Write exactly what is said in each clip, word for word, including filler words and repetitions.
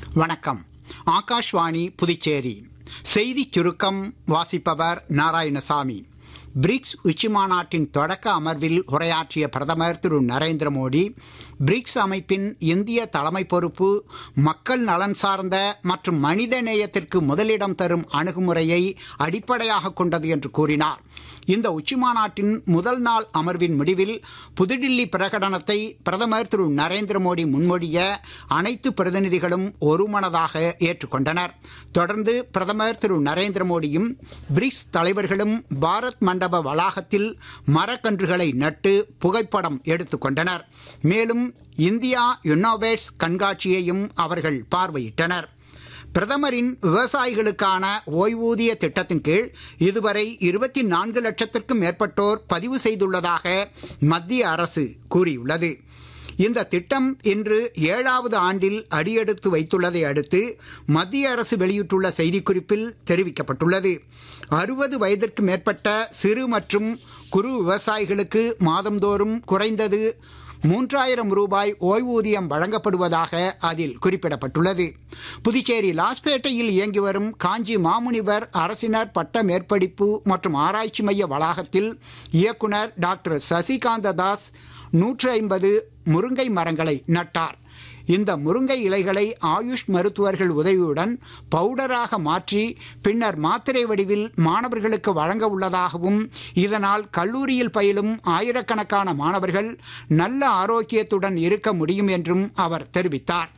வணக்கம். ஆகாஷ்வாணி புதுச்சேரி செய்திச் சுருக்கம் வாசிப்பவர் நாராயணசாமி. பிரிக்ஸ் உச்சிமாநாட்டின் தொடக்க அமர்வில் உரையாற்றிய பிரதமர் திரு நரேந்திர மோடி, பிரிக்ஸ் அமைப்பின் இந்திய தலைமை பொறுப்பு மக்கள் நலன் சார்ந்த மற்றும் மனித நேயத்திற்கு முதலிடம் தரும் அணுகுமுறையை அடிப்படையாக கொண்டது என்று கூறினார். இந்த உச்சிமாநாட்டின் முதல் நாள் அமர்வின் முடிவில் புதுடில்லி பிரகடனத்தை பிரதமர் திரு நரேந்திர மோடி முன்மொழிய அனைத்து பிரதிநிதிகளும் ஒருமனதாக ஏற்றுக்கொண்டனர். தொடர்ந்து பிரதமர் திரு நரேந்திர மோடியும் பிரிக்ஸ் தலைவர்களும் பாரத் மண்டப வளாகத்தில் மரக்கன்றுகளை நட்டு புகைப்படம் எடுத்துக்கொண்டனர். மேலும் இந்தியா இன்னோவேட்ஸ் கண்காட்சியையும் அவர்கள் பார்வையிட்டனர். பிரதமரின் விவசாயிகளுக்கான ஓய்வூதிய திட்டத்தின் கீழ் இதுவரை இருபத்தி நான்கு லட்சத்திற்கும் மேற்பட்டோர் பதிவு செய்துள்ளதாக மத்திய அரசு கூறியுள்ளது. இந்த திட்டம் இன்று ஏழாவது ஆண்டில் அடியெடுத்து வைத்துள்ளதை அடுத்து மத்திய அரசு வெளியிட்டுள்ள செய்திக்குறிப்பில் தெரிவிக்கப்பட்டுள்ளது. அறுபது வயதிற்கு மேற்பட்ட சிறு மற்றும் குறு விவசாயிகளுக்கு மாதந்தோறும் குறைந்தது மூன்றாயிரம் ரூபாய் ஓய்வூதியம் வழங்கப்படுவதாக அதில் குறிப்பிடப்பட்டுள்ளது. புதுச்சேரி லாஸ்பேட்டையில் இயங்கி வரும் காஞ்சி மாமுனிவர் அரசினர் பட்ட மேற்படிப்பு மற்றும் ஆராய்ச்சி மைய வளாகத்தில் இயக்குனர் டாக்டர் சசிகாந்த தாஸ் நூற்றி ஐம்பது முருங்கை மரங்களை நட்டார். இந்த முருங்கை இலைகளை ஆயுஷ் மருத்துவர்கள் உதவியுடன் பவுடராக மாற்றி பின்னர் மாத்திரை வடிவில் மாணவர்களுக்கு வழங்க உள்ளதாகவும், இதனால் கல்லூரியில் பயிலும் ஆயிரக்கணக்கான மாணவர்கள் நல்ல ஆரோக்கியத்துடன் இருக்க முடியும் என்றும் அவர் தெரிவித்தார்.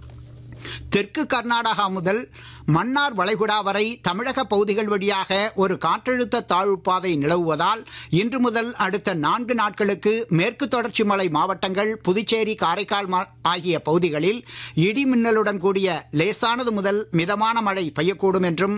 தெற்கு கர்நாடகா முதல் மன்னார் வளைகுடா வரை தமிழக பகுதிகள் வழியாக ஒரு காற்றழுத்த தாழ்வு பாதை நிலவுவதால் இன்று முதல் அடுத்த நான்கு நாட்களுக்கு மேற்கு தொடர்ச்சி மலை மாவட்டங்கள், புதுச்சேரி, காரைக்கால் ஆகிய பகுதிகளில் இடி மின்னலுடன் கூடிய லேசானது முதல் மிதமான மழை பெய்யக்கூடும் என்றும்